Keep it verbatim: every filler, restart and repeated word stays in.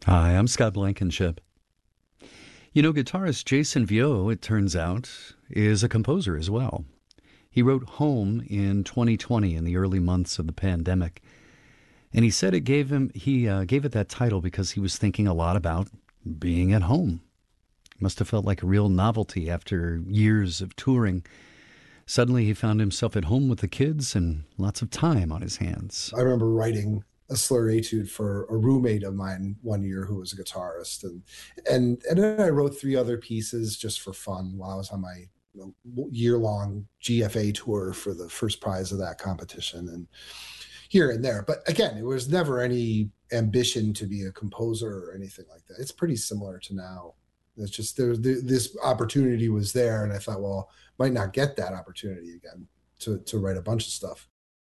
Hi, I'm Scott Blankenship. You know, guitarist Jason Vio, it turns out, is a composer as well. He wrote Home in twenty twenty in the early months of the pandemic, and he said it gave him he uh, gave it that title because he was thinking a lot about being at home. Must have felt like a real novelty after years of touring. Suddenly, he found himself at home with the kids and lots of time on his hands. I remember writing a slur etude for a roommate of mine one year who was a guitarist, and and and then I wrote three other pieces just for fun while I was on my year long G F A tour for the first prize of that competition, and here and there. But again, it was never any ambition to be a composer or anything like that. It's pretty similar to now. It's just there, this opportunity was there, and I thought, well, might not get that opportunity again to to write a bunch of stuff.